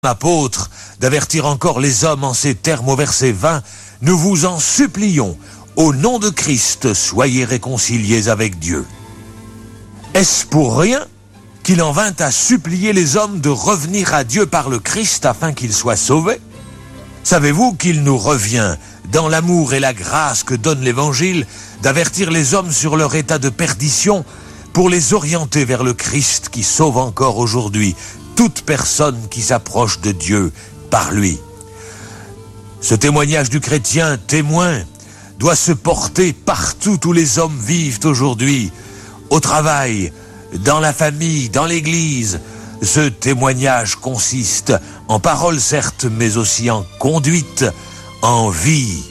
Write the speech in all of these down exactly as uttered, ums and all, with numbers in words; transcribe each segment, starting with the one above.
Apôtre, d'avertir encore les hommes en ces termes au verset vingt, nous vous en supplions, au nom de Christ, soyez réconciliés avec Dieu. Est-ce pour rien qu'il en vint à supplier les hommes de revenir à Dieu par le Christ afin qu'ils soient sauvés? Savez-vous qu'il nous revient, dans l'amour et la grâce que donne l'Évangile, d'avertir les hommes sur leur état de perdition pour les orienter vers le Christ qui sauve encore aujourd'hui toute personne qui s'approche de Dieu par lui. Ce témoignage du chrétien témoin doit se porter partout où les hommes vivent aujourd'hui, au travail, dans la famille, dans l'église. Ce témoignage consiste en paroles certes, mais aussi en conduite, en vie.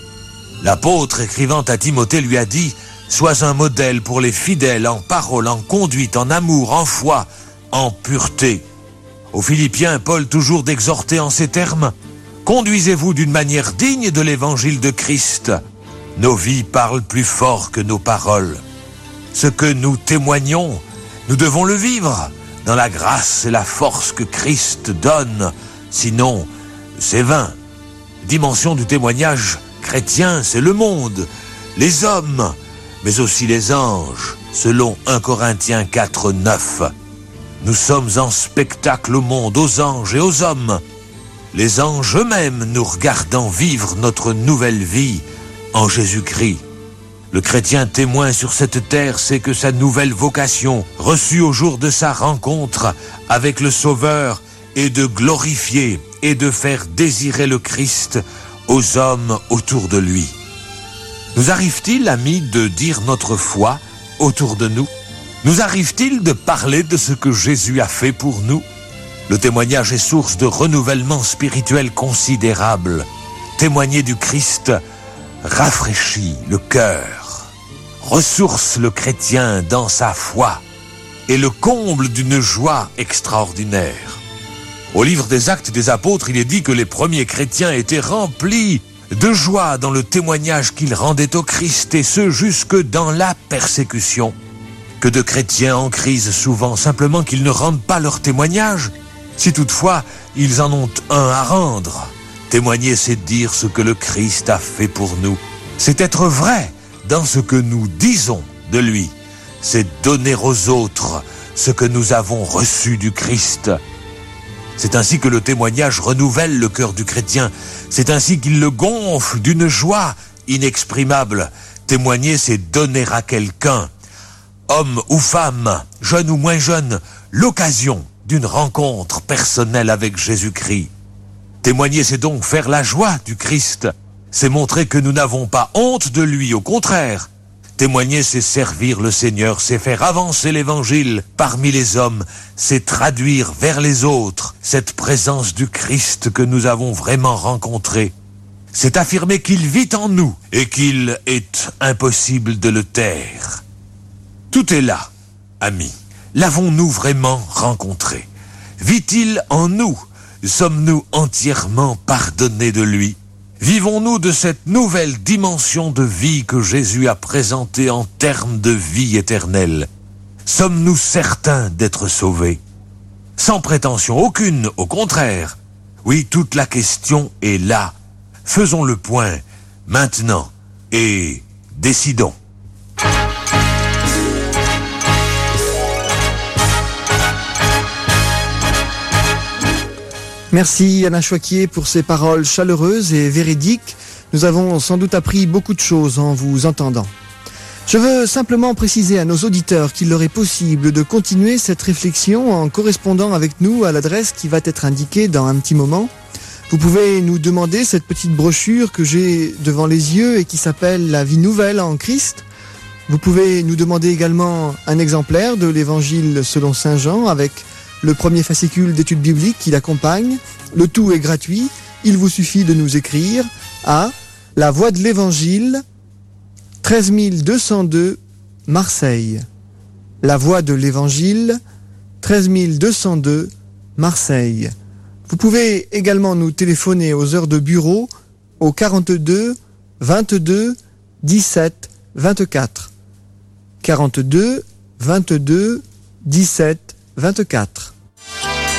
L'apôtre écrivant à Timothée lui a dit « Sois un modèle pour les fidèles en parole, en conduite, en amour, en foi, en pureté. » Aux Philippiens, Paul toujours d'exhorter en ces termes « Conduisez-vous d'une manière digne de l'évangile de Christ. Nos vies parlent plus fort que nos paroles. Ce que nous témoignons, nous devons le vivre dans la grâce et la force que Christ donne. Sinon, c'est vain. » Dimension du témoignage chrétien, c'est le monde, les hommes, mais aussi les anges, selon un Corinthiens quatre, neuf. Nous sommes en spectacle au monde, aux anges et aux hommes. Les anges eux-mêmes nous regardant vivre notre nouvelle vie en Jésus-Christ. Le chrétien témoin sur cette terre sait que sa nouvelle vocation, reçue au jour de sa rencontre avec le Sauveur, est de glorifier et de faire désirer le Christ aux hommes autour de lui. Nous arrive-t-il, amis, de dire notre foi autour de nous ? Nous arrive-t-il de parler de ce que Jésus a fait pour nous? Le témoignage est source de renouvellement spirituel considérable. Témoigner du Christ rafraîchit le cœur, ressource le chrétien dans sa foi et le comble d'une joie extraordinaire. Au livre des Actes des Apôtres, il est dit que les premiers chrétiens étaient remplis de joie dans le témoignage qu'ils rendaient au Christ, et ce jusque dans la persécution. Que de chrétiens en crise souvent, simplement qu'ils ne rendent pas leur témoignage, si toutefois ils en ont un à rendre. Témoigner, c'est dire ce que le Christ a fait pour nous. C'est être vrai dans ce que nous disons de lui. C'est donner aux autres ce que nous avons reçu du Christ. C'est ainsi que le témoignage renouvelle le cœur du chrétien. C'est ainsi qu'il le gonfle d'une joie inexprimable. Témoigner, c'est donner à quelqu'un, homme ou femme, jeune ou moins jeune, l'occasion d'une rencontre personnelle avec Jésus-Christ. Témoigner, c'est donc faire la joie du Christ. C'est montrer que nous n'avons pas honte de lui, au contraire. Témoigner, c'est servir le Seigneur, c'est faire avancer l'Évangile parmi les hommes, c'est traduire vers les autres cette présence du Christ que nous avons vraiment rencontrée. C'est affirmer qu'il vit en nous et qu'il est impossible de le taire. Tout est là, amis. L'avons-nous vraiment rencontré? Vit-il en nous? Sommes-nous entièrement pardonnés de lui? Vivons-nous de cette nouvelle dimension de vie que Jésus a présentée en termes de vie éternelle? Sommes-nous certains d'être sauvés? Sans prétention aucune, au contraire. Oui, toute la question est là. Faisons le point maintenant et décidons. Merci Alain Choiquier pour ces paroles chaleureuses et véridiques. Nous avons sans doute appris beaucoup de choses en vous entendant. Je veux simplement préciser à nos auditeurs qu'il leur est possible de continuer cette réflexion en correspondant avec nous à l'adresse qui va être indiquée dans un petit moment. Vous pouvez nous demander cette petite brochure que j'ai devant les yeux et qui s'appelle « La vie nouvelle en Christ ». Vous pouvez nous demander également un exemplaire de l'Évangile selon saint Jean avec le premier fascicule d'études bibliques qui l'accompagne. Le tout est gratuit. Il vous suffit de nous écrire à La Voix de l'Évangile, treize mille deux cent deux, Marseille. La Voix de l'Évangile, treize mille deux cent deux, Marseille. Vous pouvez également nous téléphoner aux heures de bureau au quarante-deux, vingt-deux, dix-sept, vingt-quatre. quarante-deux, vingt-deux, dix-sept, vingt-quatre.